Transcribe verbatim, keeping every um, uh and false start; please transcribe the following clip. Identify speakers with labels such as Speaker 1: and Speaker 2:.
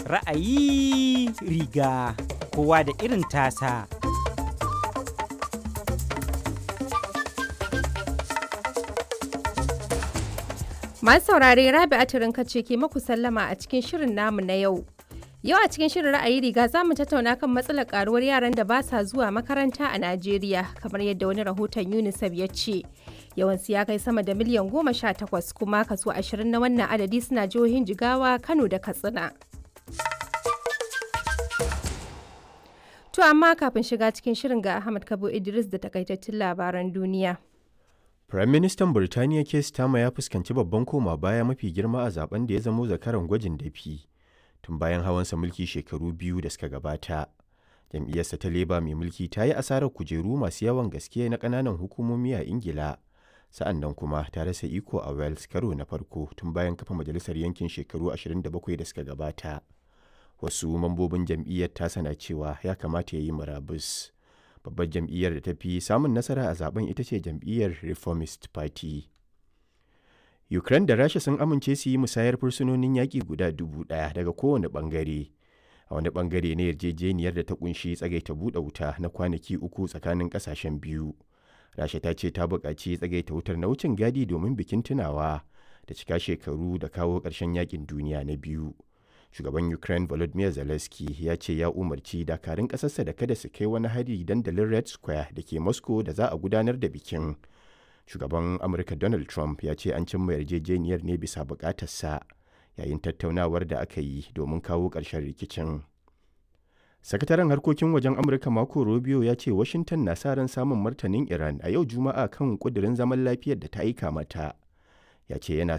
Speaker 1: Ra'ayi riga kowa da irin tasa.
Speaker 2: Masu saurare Rabi'a Turinka ce ke maku sallama a cikin shirin namu na yau. Yau a cikin shirin ra'ayi riga za mu tattauna kan matsalar karuwar yaran da ba sa zuwa makaranta a Najeriya kamar yadda wani rahoton UNICEF ya ce. Yawansu ya kai sama da miliyan goma sha takwas kuma kaso ashirin na wannan adadi suna jihohin Jigawa, Kano da Katsina. To amma kafin shiga cikin shirin ga Ahmad Kabo Idris da takaitattun labaran duniya.
Speaker 3: Firaministan Birtaniya Keir Starmer ya fuskanci babban koma baya mafi girma a zaben da ya zamo zakaran gwajin dafi tun bayan hawansa mulki shekaru biyu da suka gabata. Jam'iyyarsa ta Labour mai mulki ta yi asarar kujeru masu yawan gaske na ƙananan hukumomi a Ingila, sa'an nan kuma ta rasa iko a Wales karo na farko tun bayan kafa majalisar yankin shekaru ashirin da bakwai da suka gabata. Wasu mambobin jam'iyyar ta sana cewa ya kamata ya yi murabus. Babbar jam'iyyar da ta fi samun nasara a zaben ita ce jam'iyyar Reformist Party. Ukraine da Rasha sun amince su yi musayar fursunonin yaƙi guda dubu ɗaya daga kowane ɓangare. A wani ɓangare na yarjejeniyar da ta ƙunshi tsagaita buɗe wuta na kwanaki uku tsakanin ƙasashen biyu. Rasha ta ce ta buƙaci tsagaita wutar na wucin gadi domin bikin tunawa da cika shekaru da kawo ƙarshen yaƙin duniya na biyu. Shugaban Ukraine Volodymyr Zelensky ya ce ya umarci dakarun ƙasarsa da kada su kai wani hari dandalin Red Square da ke Moscow da za a gudanar da bikin. Shugaban Amurka Donald Trump ya ce an cimma yarjejeniyar ne bisa buƙatarsa yayin tattaunawar da aka yi domin kawo ƙarshen rikicin. Sakataren harkokin wajen Amurka Marco Rubio ya ce Washington na sa ran samun martanin Iran a yau Juma'a kan ƙudurin zaman lafiyar da ta aika mata. Ya ce yana